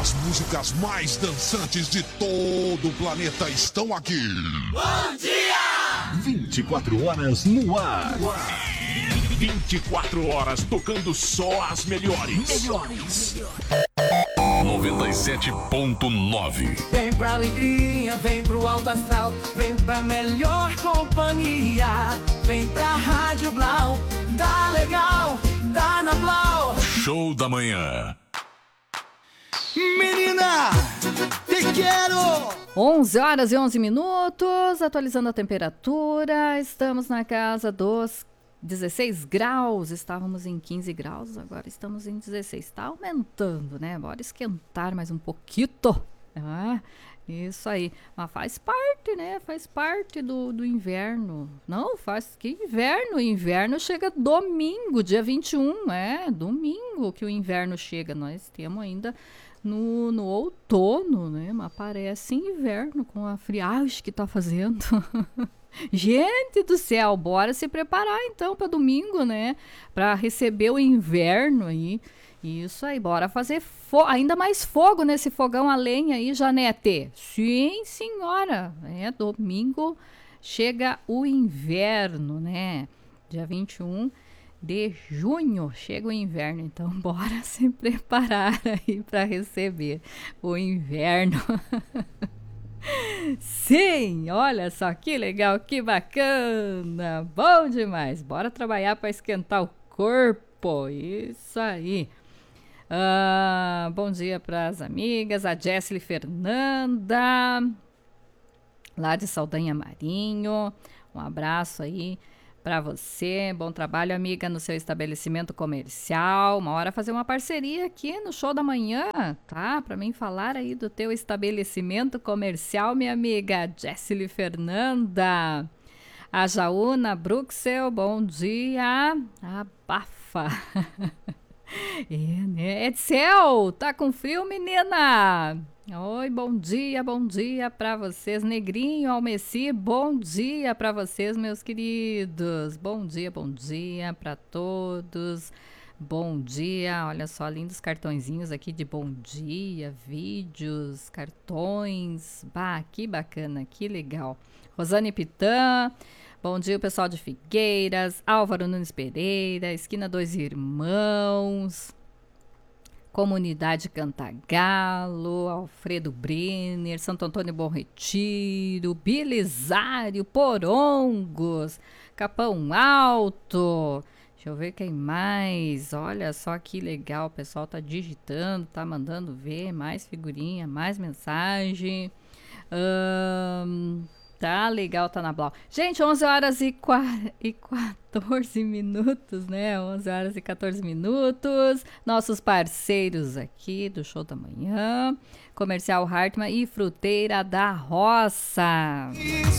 As músicas mais dançantes de todo o planeta estão aqui. Bom dia! 24 horas no ar. 24 horas tocando só as melhores. 97.9. Vem pra alegria, vem pro alto astral, vem pra melhor companhia. Vem pra Rádio Blau, dá legal, dá na Blau. Show da manhã. Menina, te quero! 11 horas e 11 minutos, atualizando a temperatura, estamos na casa dos 16 graus, estávamos em 15 graus, agora estamos em 16, está aumentando, né? Bora esquentar mais um pouquinho. Isso aí, mas faz parte, né? Faz parte do inverno. Não, faz que inverno? Inverno chega domingo, dia 21, domingo que o inverno chega. Nós temos ainda no outono, né? Mas parece inverno com a friagem que tá fazendo. Gente do céu, bora se preparar então para domingo, né? Para receber o inverno aí. Isso aí, bora fazer ainda mais fogo nesse fogão a lenha aí, Janete. Sim, senhora. Domingo chega o inverno, né? Dia 21 de junho chega o inverno, então bora se preparar aí para receber o inverno. Sim, olha só que legal, que bacana, bom demais. Bora trabalhar para esquentar o corpo, isso aí. Bom dia para as amigas, a Jessly Fernanda, lá de Saldanha Marinho. Um abraço aí para você, bom trabalho, amiga, no seu estabelecimento comercial. Uma hora fazer uma parceria aqui no Show da Manhã, tá? Para mim falar aí do teu estabelecimento comercial, minha amiga Jessly Fernanda. A Jaúna Bruxel, bom dia. Abafa. Edsel, tá com frio, menina? Oi, bom dia pra vocês. Negrinho, Almeci, bom dia pra vocês, meus queridos. Bom dia pra todos. Bom dia, olha só, lindos cartõezinhos aqui de bom dia, vídeos, cartões. Bah, que bacana, que legal. Rosane Pitã, bom dia, pessoal de Figueiras. Álvaro Nunes Pereira, Esquina Dois Irmãos. Comunidade Cantagalo, Alfredo Brenner, Santo Antônio Bom Retiro, Bilisário, Porongos, Capão Alto. Deixa eu ver quem mais. Olha só que legal, o pessoal tá digitando, tá mandando ver mais figurinha, mais mensagem. Tá legal, tá na Blau. Gente, 11 horas e 14 minutos, né? 11 horas e 14 minutos. Nossos parceiros aqui do Show da Manhã. Comercial Hartmann e Fruteira da Roça.